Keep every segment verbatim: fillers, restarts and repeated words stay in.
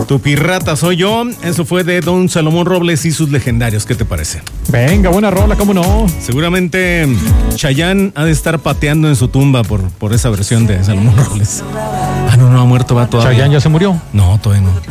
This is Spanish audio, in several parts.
Tu pirata soy yo. Eso fue de Don Salomón Robles y sus legendarios. ¿Qué te parece? Venga, buena rola, ¿cómo no? Seguramente Chayanne ha de estar pateando en su tumba por, por esa versión de Salomón Robles. Ah, no, no ha muerto, va todavía. ¿Chayanne ya se murió? No, todavía no.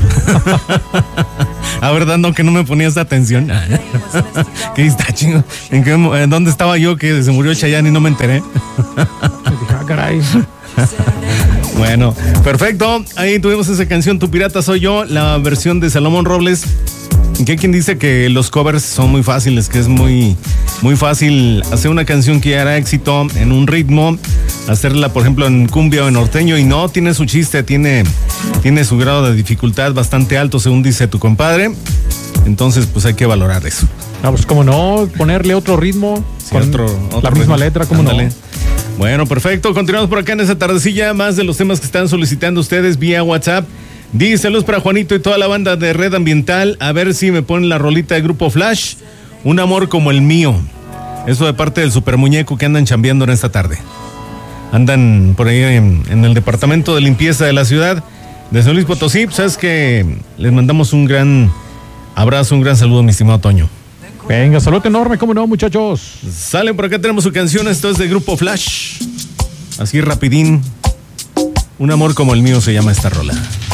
A ver, dando que no me ponías atención. ¿Qué está, chingo? ¿En, qué, ¿En dónde estaba yo que se murió Chayanne y no me enteré? Ah, caray. Bueno, perfecto. Ahí tuvimos esa canción, Tu Pirata Soy Yo, la versión de Salomón Robles. Que hay quien dice que los covers son muy fáciles, que es muy, muy fácil hacer una canción que hará éxito en un ritmo, hacerla, por ejemplo, en cumbia o en norteño, y no, tiene su chiste, tiene, tiene su grado de dificultad bastante alto, según dice tu compadre. Entonces, pues hay que valorar eso. Ah, pues cómo no, ponerle otro ritmo, Sí, con otro, otro la misma ritmo. letra, cómo Ándale. no. Bueno, perfecto. Continuamos por acá en esta tardecilla. Más de los temas que están solicitando ustedes vía WhatsApp. Dice saludos para Juanito y toda la banda de Red Ambiental. A ver si me ponen la rolita de Grupo Flash. Un amor como el mío. Eso de parte del super muñeco que andan chambeando en esta tarde. Andan por ahí en, en el departamento de limpieza de la ciudad de San Luis Potosí. Sabes que les mandamos un gran abrazo, un gran saludo, mi estimado Toño. Venga, saludo enorme, cómo no, muchachos. Salen por acá, tenemos su canción. Esto es de Grupo Flash. Así rapidín. Un amor como el mío se llama esta rola.